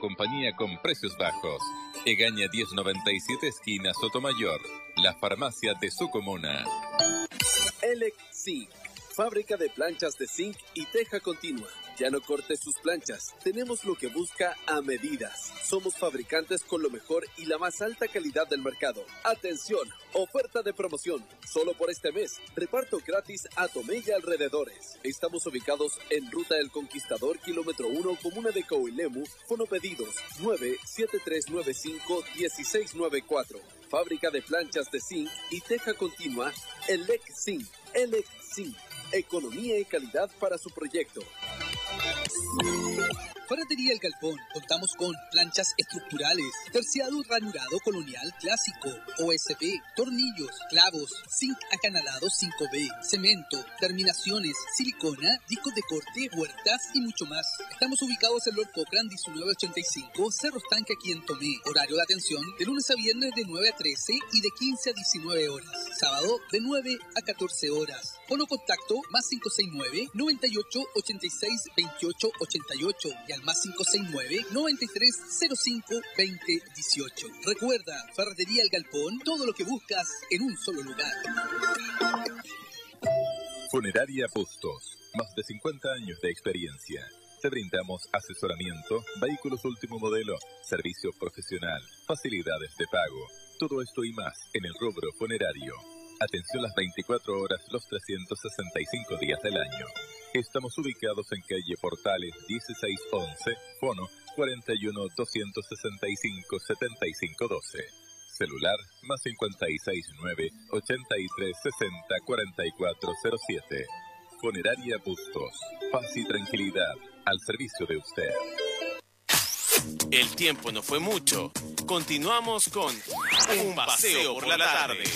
compañía con precios bajos. Egaña 1097, esquina Sotomayor. La farmacia de su comuna. Elec Zinc, fábrica de planchas de zinc y teja continua. Ya no corte sus planchas, tenemos lo que busca a medidas. Somos fabricantes con lo mejor y la más alta calidad del mercado. Atención, oferta de promoción. Solo por este mes, reparto gratis a Tomé y alrededores. Estamos ubicados en Ruta El Conquistador, kilómetro 1, comuna de Coilemu. Fonopedidos 97395-1694. Fábrica de planchas de zinc y teja continua, Elec Zinc. Elec Zinc. Economía y calidad para su proyecto. Ferretería El Galpón. Contamos con planchas estructurales, terciado ranurado colonial clásico, OSB, tornillos, clavos, zinc acanalado 5B, cemento, terminaciones, silicona, discos de corte, huertas y mucho más. Estamos ubicados en Lord Cochrane 1985, Cerro Estanque, aquí en Tomé. Horario de atención de lunes a viernes de 9 a 13 y de 15 a 19 horas. Sábado de 9 a 14 horas. Fono contacto más 569 98 86 28 88 y al más 569 93 05 20 18. Recuerda, Ferretería El Galpón, todo lo que buscas en un solo lugar. Funeraria Bustos, más de 50 años de experiencia. Te brindamos asesoramiento, vehículos último modelo, servicio profesional, facilidades de pago. Todo esto y más en el rubro funerario. Atención las 24 horas, los 365 días del año. Estamos ubicados en calle Portales 1611, fono 41 265 7512. Celular más 569 83 60 4407. Funeraria Bustos. Paz y tranquilidad al servicio de usted. El tiempo no fue mucho. Continuamos con Un Paseo por la Tarde.